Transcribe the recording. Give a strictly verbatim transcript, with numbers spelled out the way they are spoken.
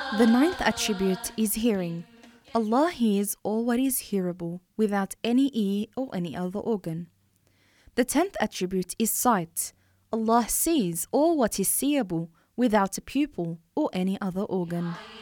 The ninth attribute is hearing. Allah hears all what is hearable without any ear or any other organ. The tenth attribute is sight. Allah sees all what is seeable without a pupil or any other organ.